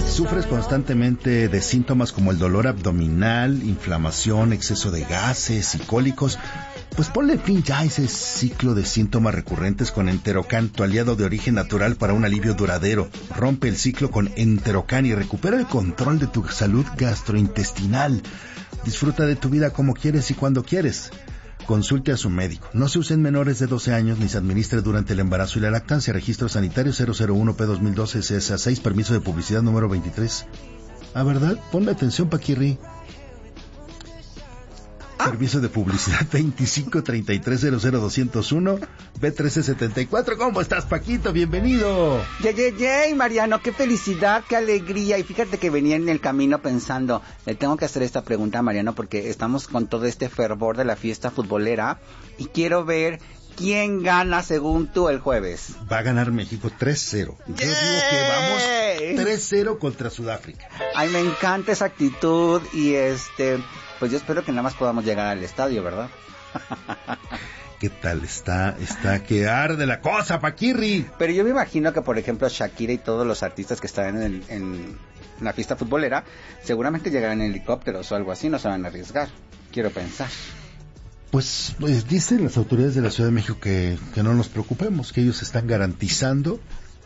¿Sufres constantemente de síntomas como el dolor abdominal, inflamación, exceso de gases y cólicos? Pues ponle fin ya a ese ciclo de síntomas recurrentes con Enterocan, tu aliado de origen natural para un alivio duradero. Rompe el ciclo con Enterocan y recupera el control de tu salud gastrointestinal. Disfruta de tu vida como quieres y cuando quieres. Consulte a su médico. No se usen menores de 12 años ni se administre durante el embarazo y la lactancia. Registro sanitario 001P2012 CSA6, permiso de publicidad número 23. ¿Ah, verdad? Ponme atención, Paquirri. Permiso de publicidad 2533000201 B1374. ¿Cómo estás, Paquito? Bienvenido. ¡Yay, Mariano! ¡Qué felicidad, qué alegría! Y fíjate que venía en el camino pensando, le tengo que hacer esta pregunta a Mariano porque estamos con todo este fervor de la fiesta futbolera y quiero ver quién gana según tú el jueves. Va a ganar México 3-0. Yo digo que vamos 3-0 contra Sudáfrica. Ay, me encanta esa actitud y pues yo espero que nada más podamos llegar al estadio, ¿verdad? ¿Qué tal está que arde la cosa, Paquirri? Pero yo me imagino que, por ejemplo, Shakira y todos los artistas que están en la fiesta futbolera seguramente llegarán en helicópteros o algo así, no se van a arriesgar, quiero pensar. Pues dicen las autoridades de la Ciudad de México que no nos preocupemos, que ellos están garantizando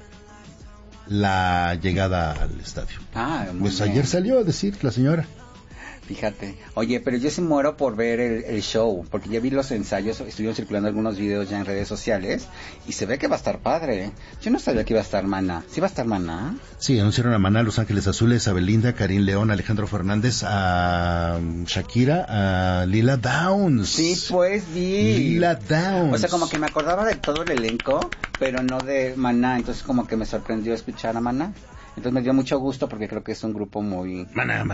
la llegada al estadio. Pues bien. Ayer salió a decir la señora. Fíjate, oye, pero yo sí muero por ver el show, porque ya vi los ensayos, estuvieron circulando algunos videos ya en redes sociales, y se ve que va a estar padre. Yo no sabía que iba a estar Maná. ¿Sí va a estar Maná? Sí, anunciaron a Maná, Los Ángeles Azules, a Belinda, Karim León, Alejandro Fernández, a Shakira, a Lila Downs. Sí, pues vi. Lila Downs. O sea, como que me acordaba de todo el elenco, pero no de Maná, entonces como que me sorprendió escuchar a Maná. Entonces me dio mucho gusto porque creo que es un grupo muy... Maná.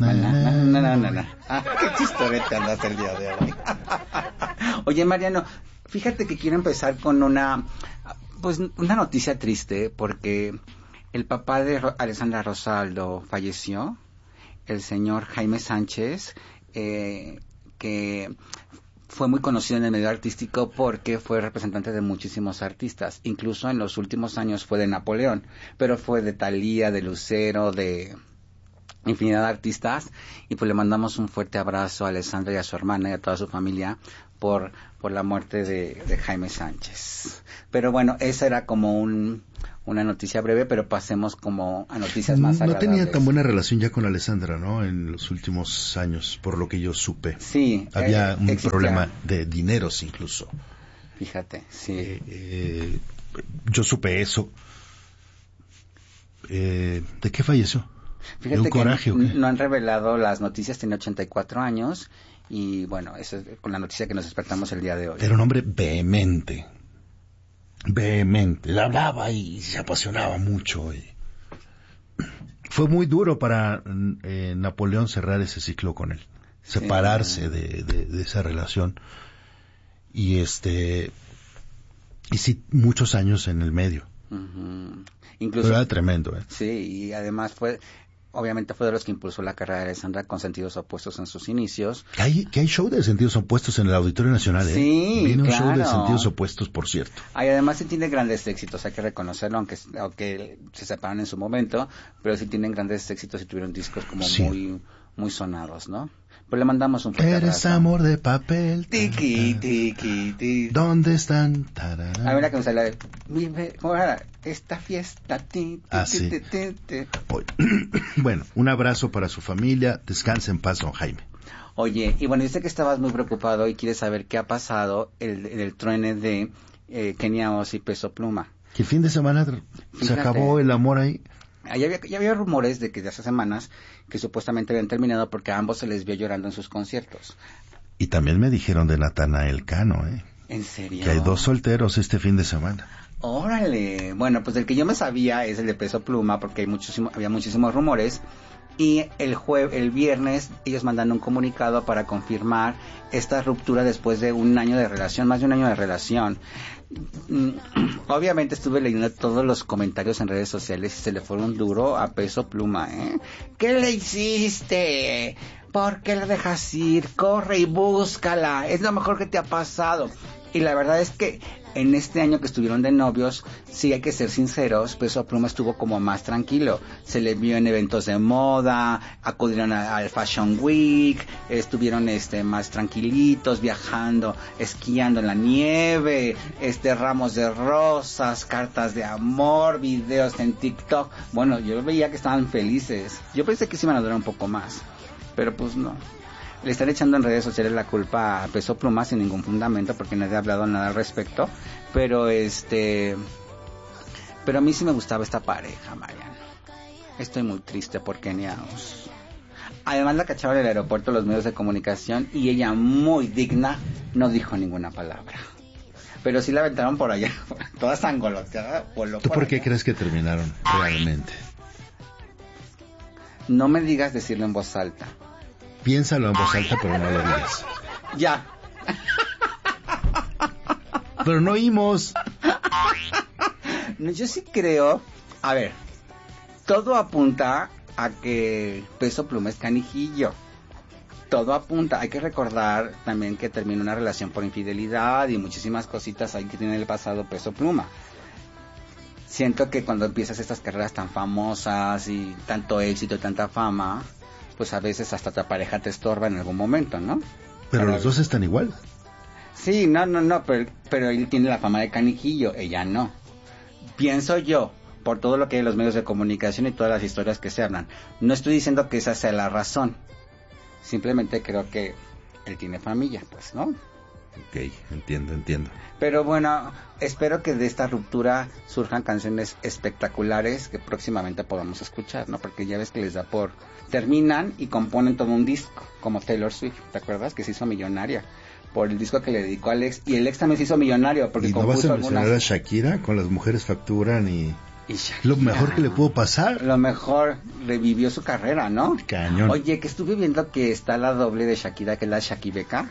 Qué chistorete andas el día de hoy. Oye, Mariano, fíjate que quiero empezar con una noticia triste, porque el papá de Alessandra Rosaldo falleció, el señor Jaime Sánchez, que fue muy conocido en el medio artístico porque fue representante de muchísimos artistas. Incluso en los últimos años fue de Napoleón, pero fue de Thalía, de Lucero, de infinidad de artistas. Y pues le mandamos un fuerte abrazo a Alessandra y a su hermana y a toda su familia por la muerte de Jaime Sánchez. Pero bueno, esa era como una noticia breve, pero pasemos como a noticias más agradables. No tenía tan buena relación ya con Alessandra, ¿no? En los últimos años, por lo que yo supe. Sí. Había un problema de dineros incluso. Fíjate, sí. Yo supe eso. ¿De qué falleció? Fíjate ¿De un que coraje o qué? No han revelado las noticias, tiene 84 años y bueno, esa es con la noticia que nos despertamos el día de hoy. Era un hombre vehemente. Le hablaba y se apasionaba mucho. Fue muy duro para Napoleón cerrar ese ciclo con él, separarse de esa relación y sí, muchos años en el medio. Uh-huh. Incluso, pero era tremendo. Sí, y además obviamente fue de los que impulsó la carrera de Alessandra con Sentidos Opuestos en sus inicios. Que hay show de Sentidos Opuestos en el Auditorio Nacional, ¿eh? Sí, viene claro. un show de Sentidos Opuestos, por cierto. Además sí tiene grandes éxitos, hay que reconocerlo, aunque se separan en su momento, pero sí tienen grandes éxitos y tuvieron discos como muy sonados, ¿no? Pues le mandamos un fuerte Eres abrazo. amor de papel. Tiki. ¿Dónde están? Tararán. A ver la que me sale de vive ahora esta fiesta. Sí. Bueno, un abrazo para su familia. Descanse en paz, don Jaime. Oye, y bueno, yo sé que estabas muy preocupado y quieres saber qué ha pasado el truene de Kenia Oz y Peso Pluma. Que el fin de semana se acabó el amor ahí. Ya había rumores de que de hace semanas que supuestamente habían terminado porque a ambos se les vio llorando en sus conciertos. Y también me dijeron de Natanael Cano, ¿En serio? Que hay 2 solteros este fin de semana. Órale. Bueno, pues el que yo me sabía es el de Peso Pluma porque había muchísimos rumores. Y el viernes ellos mandan un comunicado para confirmar esta ruptura después de un año de relación, más de un año de relación. Obviamente estuve leyendo todos los comentarios en redes sociales y se le fueron duro a Peso Pluma, ¿Qué le hiciste? ¿Por qué la dejas ir? Corre y búscala, es lo mejor que te ha pasado. Y la verdad es que en este año que estuvieron de novios, sí hay que ser sinceros, Peso Pluma estuvo como más tranquilo. Se le vio en eventos de moda, acudieron al Fashion Week, estuvieron más tranquilitos, viajando, esquiando en la nieve, ramos de rosas, cartas de amor, videos en TikTok. Bueno, yo veía que estaban felices. Yo pensé que se iban a durar un poco más, pero pues no. Le están echando en redes sociales la culpa a Peso Pluma sin ningún fundamento porque nadie ha hablado nada al respecto, pero pero a mí sí me gustaba esta pareja, Mariano. Estoy muy triste por Kenia Os. Además la cacharon en el aeropuerto los medios de comunicación y ella, muy digna, no dijo ninguna palabra. Pero sí la aventaron por allá, toda sangoloteada. ¿Tú por qué crees que terminaron realmente? No me digas decirlo en voz alta. Piénsalo en voz alta, pero no lo digas. Ya. Pero no oímos. No, yo sí creo. A ver, todo apunta a que Peso Pluma es canijillo. Todo apunta. Hay que recordar también que terminó una relación por infidelidad y muchísimas cositas ahí que tiene en el pasado Peso Pluma. Siento que cuando empiezas estas carreras tan famosas y tanto éxito y tanta fama, pues a veces hasta tu pareja te estorba en algún momento, ¿no? Pero los dos están igual. Sí, no, pero él tiene la fama de canijillo, ella no. Pienso yo, por todo lo que hay en los medios de comunicación y todas las historias que se hablan, no estoy diciendo que esa sea la razón. Simplemente creo que él tiene familia, pues, ¿no? Ok, entiendo. Pero bueno, espero que de esta ruptura surjan canciones espectaculares que próximamente podamos escuchar, ¿no? Porque ya ves que les da por... Terminan y componen todo un disco, como Taylor Swift, ¿te acuerdas? Que se hizo millonaria por el disco que le dedicó al ex, y el ex también se hizo millonario porque ¿Y no compuso vas a mencionar algunas... a Shakira? Con las mujeres facturan y Shakira, lo mejor que le pudo pasar. Lo mejor, revivió su carrera, ¿no? Cañón. Oye, que estuve viendo que está la doble de Shakira, que es la Shakibeca.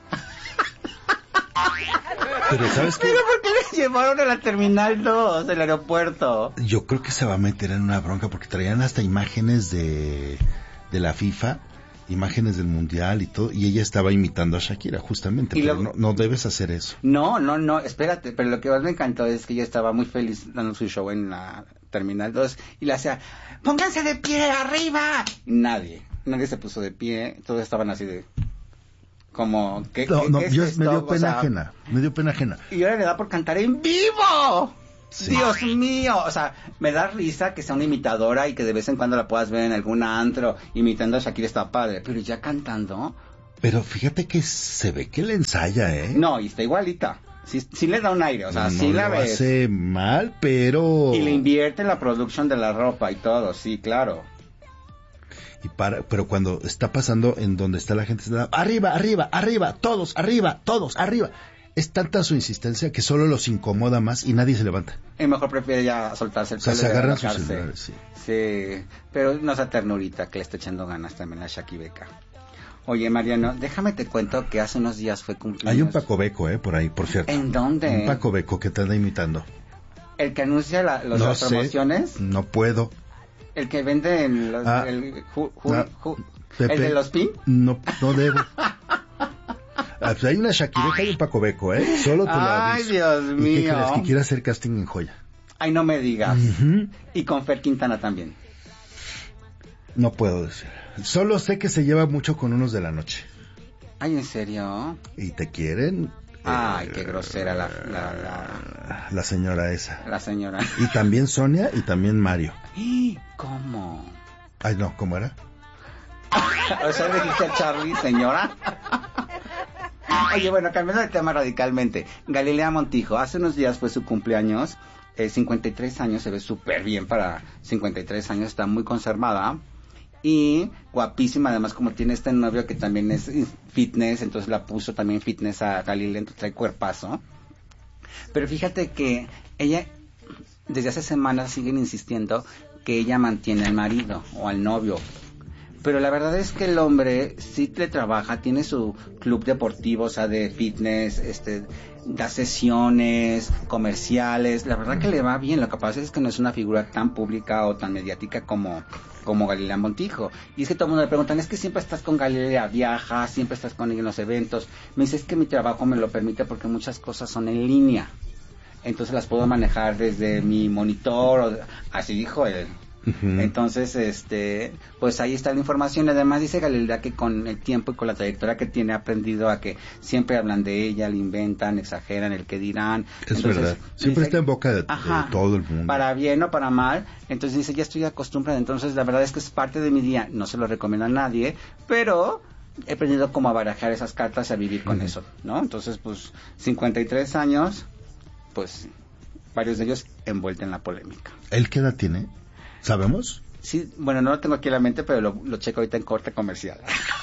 Pero ¿sabes qué? ¿Pero por qué le llevaron a la Terminal 2 del aeropuerto? Yo creo que se va a meter en una bronca porque traían hasta imágenes de la FIFA, imágenes del Mundial y todo, y ella estaba imitando a Shakira justamente, pero no debes hacer eso. No, espérate, pero lo que más me encantó es que ella estaba muy feliz dando su show en la Terminal 2 y le hacía, pónganse de pie, arriba. Nadie se puso de pie, todos estaban así de... Como, ¿qué es me dio pena ajena. Y ahora le da por cantar en vivo. Sí. Dios mío, o sea, me da risa que sea una imitadora y que de vez en cuando la puedas ver en algún antro imitando a Shakira, está padre, pero ya cantando. Pero fíjate que se ve que le ensaya, ¿eh? No, y está igualita. Sí le da un aire, o sea, no sí la ves. No hace mal, pero... Y le invierte en la producción de la ropa y todo, sí, claro. Pero cuando está pasando en donde está la gente, está, arriba, todos, arriba. Es tanta su insistencia que solo los incomoda más y nadie se levanta. Y mejor prefiere ya soltarse el pelo. O sea, se agarran sus celulares, sí. Sí, pero no esa ternurita que le está echando ganas también a Shakibeca. Oye, Mariano, déjame te cuento que hace unos días fue cumpleaños. Hay un Paco Beco, por ahí, por cierto. ¿En dónde? Un Paco Beco que te anda imitando. ¿El que anuncia las promociones? No puedo. ¿El que vende el de los PIN? No debo. Pues hay una Shakibeca y un Paco Beco, Solo te lo aviso. Ay, Dios mío. ¿Y qué crees? Que quiere hacer casting en Joya. Ay, no me digas. Uh-huh. Y con Fer Quintana también. No puedo decir. Solo sé que se lleva mucho con unos de la noche. Ay, ¿en serio? ¿Y te quieren? Ay, qué grosera la señora esa. La señora. Y también Sonia y también Mario. ¿Cómo? Ay, no, ¿cómo era? O sea, le dije a Charlie, señora. Oye, bueno, cambiando de tema radicalmente. Galilea Montijo, hace unos días fue su cumpleaños. 53 años, se ve súper bien para 53 años, está muy conservada. Y guapísima, además como tiene este novio que también es fitness, entonces la puso también fitness a Galilea, entonces trae cuerpazo. Pero fíjate que ella, desde hace semanas siguen insistiendo que ella mantiene al marido o al novio. pero la verdad es que el hombre sí le trabaja, tiene su club deportivo, o sea, de fitness, da sesiones comerciales, la verdad que le va bien. Lo que pasa es que no es una figura tan pública o tan mediática como Galilea Montijo. Y es que todo el mundo le preguntan, es que siempre estás con Galilea, viajas, siempre estás con ella en los eventos. Me dice, es que mi trabajo me lo permite porque muchas cosas son en línea, entonces las puedo manejar desde mi monitor, así dijo él. Uh-huh. Entonces, pues ahí está la información. Además dice Galilea que con el tiempo y con la trayectoria que tiene ha aprendido a que siempre hablan de ella, le inventan, exageran el que dirán. Es verdad, siempre está en boca de todo el mundo. Para bien o para mal. Entonces dice, ya estoy acostumbrada. Entonces la verdad es que es parte de mi día, no se lo recomiendo a nadie, pero he aprendido como a barajar esas cartas y a vivir con eso, ¿no? Entonces, pues 53 años, pues varios de ellos envueltos en la polémica. ¿Él qué edad tiene? ¿Sabemos? Sí, bueno, no lo tengo aquí en la mente, pero lo checo ahorita en corte comercial.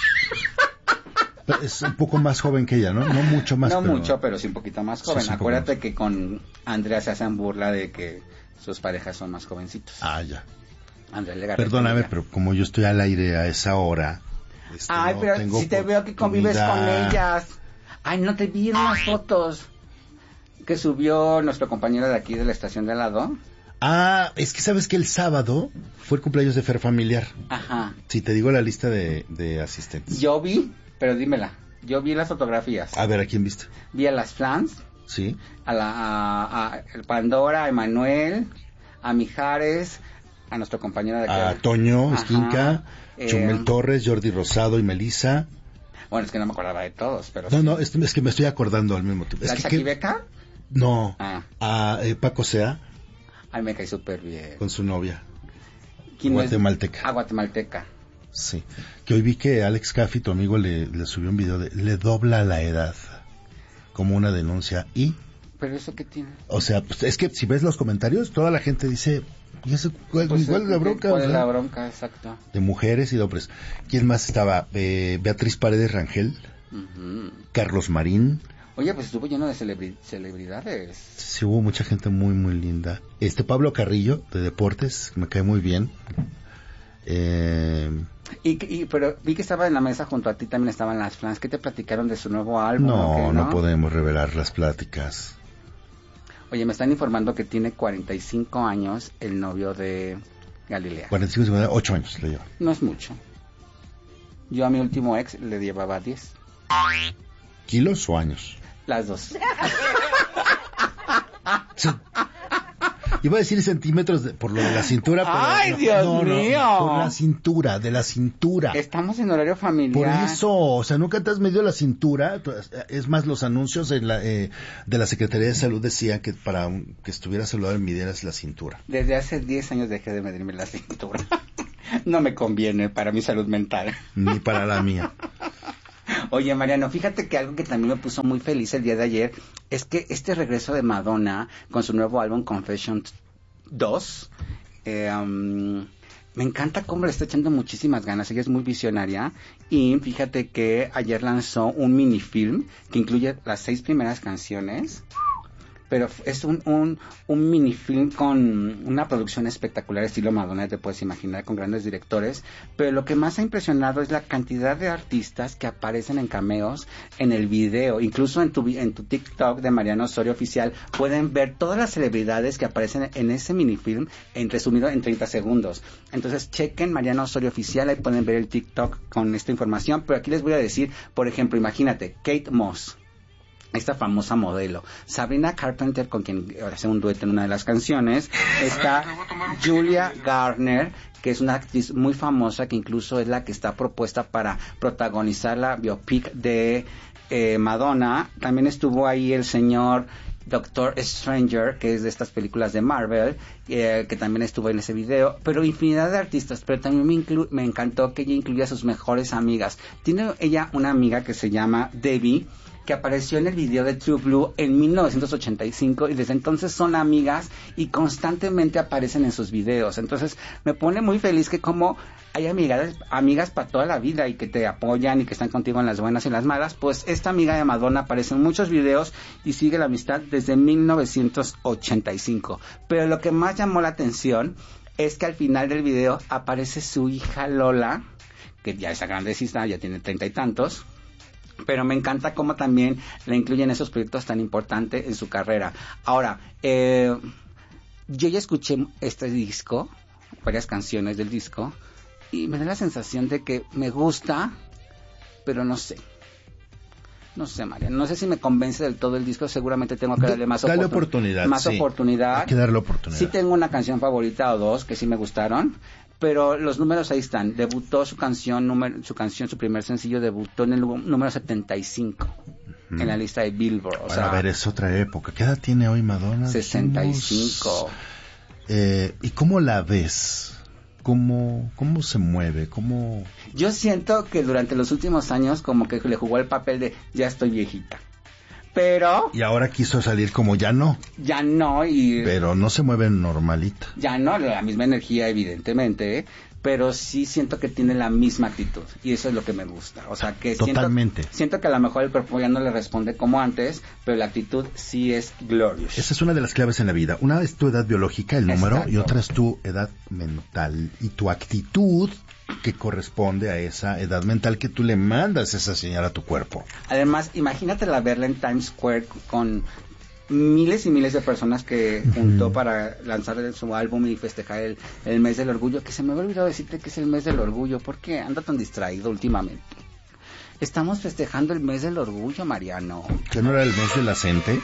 Es un poco más joven que ella, ¿no? No mucho más. No mucho, pero sí un poquito más joven. Sí, acuérdate que con Andrea se hacen burla de que sus parejas son más jovencitos. Ah, ya. Andrea Legarreta. Perdóname, pero como yo estoy al aire a esa hora... Ay, no pero si te veo que convives con ellas. Ay, no te vi en unas fotos que subió nuestro compañero de aquí de la estación de al lado. Ah, es que sabes que el sábado fue el cumpleaños de Fer Familiar. Ajá. Si te digo la lista de asistentes. Yo vi, pero dímela. Yo vi las fotografías. A ver, ¿a quién viste? Vi a las Flans. Sí. A Pandora, a Emanuel, a Mijares, a nuestro compañero de aquí. A Toño Esquinca, Chumel Torres, Jordi Rosado y Melissa. Bueno, es que no me acordaba de todos, pero no, es que me estoy acordando al mismo tiempo. ¿La Chaquibeca? No. A Paco Sea. Ay, me cae súper bien. Con su novia. Guatemalteca. Guatemalteca. Sí. Que hoy vi que Alex Caffi, tu amigo, le subió un video le dobla la edad. Como una denuncia. ¿Y? ¿Pero eso qué tiene? O sea, pues es que si ves los comentarios, toda la gente dice... ¿Cuál es la bronca? ¿Cuál es la bronca? Exacto. De mujeres y de hombres. ¿Quién más estaba? Beatriz Paredes Rangel. Uh-huh. Carlos Marín. Oye, pues estuvo lleno de celebridades. Sí, hubo mucha gente muy, muy linda. Pablo Carrillo, de Deportes, me cae muy bien. Pero vi que estaba en la mesa junto a ti, también estaban las Flans. ¿Qué te platicaron de su nuevo álbum? No podemos revelar las pláticas. Oye, me están informando que tiene 45 años el novio de Galilea. 45, 8 años le lleva. No es mucho. Yo a mi último ex le llevaba 10. ¿Kilos o años? Las dos. Sí. Iba a decir centímetros por lo de la cintura, pero... ¡Ay, Dios mío! Por la cintura, de la cintura. Estamos en horario familiar. Por eso, o sea, nunca te has medido la cintura. Es más, los anuncios de la Secretaría de Salud decían que para que estuvieras saludable midieras la cintura. Desde hace 10 años dejé de medirme la cintura. No me conviene para mi salud mental. Ni para la mía. Oye, Mariano, fíjate que algo que también me puso muy feliz el día de ayer es que este regreso de Madonna con su nuevo álbum Confessions 2, me encanta cómo le está echando muchísimas ganas. Ella es muy visionaria y fíjate que ayer lanzó un minifilm que incluye las 6 primeras canciones. Pero es un minifilm con una producción espectacular, estilo Madonna, te puedes imaginar, con grandes directores. Pero lo que más ha impresionado es la cantidad de artistas que aparecen en cameos en el video. Incluso en tu TikTok de Mariano Osorio Oficial pueden ver todas las celebridades que aparecen en ese minifilm, resumido en 30 segundos. Entonces chequen Mariano Osorio Oficial, ahí pueden ver el TikTok con esta información. Pero aquí les voy a decir, por ejemplo, imagínate, Kate Moss, esta famosa modelo, Sabrina Carpenter, con quien hace un dueto en una de las canciones, está Julia Garner, que es una actriz muy famosa, que incluso es la que está propuesta para protagonizar la biopic de Madonna. También estuvo ahí el señor Doctor Stranger, que es de estas películas de Marvel, que también estuvo en ese video, pero infinidad de artistas. Pero también me encantó que ella incluía a sus mejores amigas. Tiene ella una amiga que se llama Debbie, que apareció en el video de True Blue en 1985 y desde entonces son amigas y constantemente aparecen en sus videos. Entonces me pone muy feliz que como hay amigas para toda la vida y que te apoyan y que están contigo en las buenas y en las malas. Pues esta amiga de Madonna aparece en muchos videos y sigue la amistad desde 1985. Pero lo que más llamó la atención es que al final del video aparece su hija Lola que ya está grandecita, ya tiene 30 y tantos, pero me encanta cómo también la incluyen esos proyectos tan importantes en su carrera. Ahora, yo ya escuché este disco, varias canciones del disco, y me da la sensación de que me gusta, pero no sé, María, no sé si me convence del todo el disco, seguramente tengo que darle más oportunidad. Hay que darle oportunidad. Sí tengo una canción favorita o dos que sí me gustaron, pero los números ahí están. Debutó su primer sencillo debutó en el número 75 en la lista de Billboard. A ver, es otra época. ¿Qué edad tiene hoy Madonna? 65. ¿Y cómo la ves? ¿Cómo se mueve? Yo siento que durante los últimos años como que le jugó el papel de ya estoy viejita. Pero... Y ahora quiso salir como ya no. Ya no y... Pero no se mueve normalita. Ya no, la misma energía evidentemente, pero sí siento que tiene la misma actitud y eso es lo que me gusta. O sea que totalmente. Siento que a lo mejor el cuerpo ya no le responde como antes, pero la actitud sí es gloriosa. Esa es una de las claves en la vida. Una es tu edad biológica, el número, exacto, y otra es tu edad mental y tu actitud que corresponde a esa edad mental que tú le mandas esa señal a tu cuerpo. Además, imagínate la verla en Times Square con miles y miles de personas que juntó para lanzar su álbum y festejar el mes del orgullo, que se me había olvidado decirte que es el mes del orgullo, porque anda tan distraído últimamente. Estamos festejando el mes del orgullo, Mariano. ¿Que no era el mes de la gente?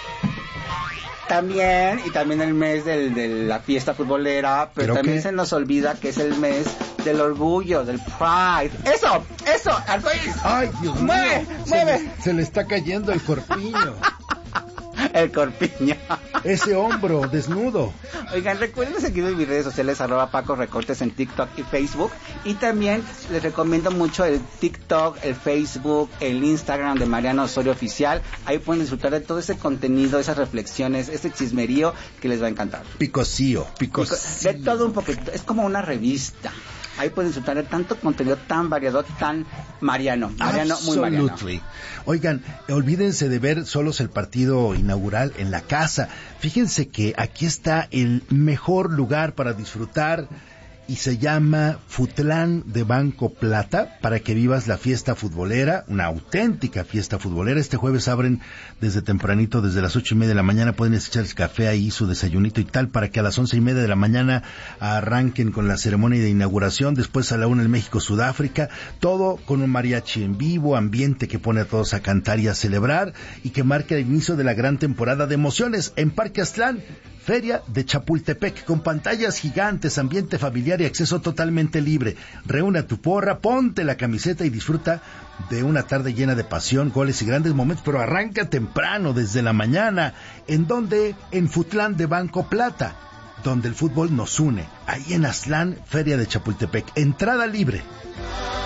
También, y también el mes de la fiesta futbolera, pero también se nos olvida que es el mes del orgullo, del Pride. ¡Eso! ¡Arcoíris! ¡Ay, Dios mío! ¡Mueve! Se le está cayendo el corpiño. El corpiño. Ese hombro desnudo. Oigan, recuerden seguirme en mis redes sociales @PacoRecortes en TikTok y Facebook. Y también les recomiendo mucho el TikTok, el Facebook, el Instagram de Mariano Osorio Oficial. Ahí pueden disfrutar de todo ese contenido, esas reflexiones, ese chismerío que les va a encantar. Picosío. De todo un poquito. Es como una revista. Ahí pueden disfrutar de tanto contenido tan variado, tan Mariano, muy Mariano. Oigan, olvídense de ver solos el partido inaugural en la casa. Fíjense que aquí está el mejor lugar para disfrutar y se llama Futlán de Banco Plata, para que vivas la fiesta futbolera, una auténtica fiesta futbolera. Este jueves abren desde tempranito, desde las 8:30 de la mañana, pueden echar el café ahí, su desayunito y tal, para que a las 11:30 de la mañana arranquen con la ceremonia de inauguración. Después a la 1 el México-Sudáfrica, todo con un mariachi en vivo, ambiente que pone a todos a cantar y a celebrar, y que marca el inicio de la gran temporada de emociones en Parque Aztlán. Feria de Chapultepec, con pantallas gigantes, ambiente familiar y acceso totalmente libre. Reúne a tu porra, ponte la camiseta y disfruta de una tarde llena de pasión, goles y grandes momentos, pero arranca temprano, desde la mañana. ¿En dónde? En Futlán de Banco Plata, donde el fútbol nos une. Ahí en Aztlán, Feria de Chapultepec. Entrada libre.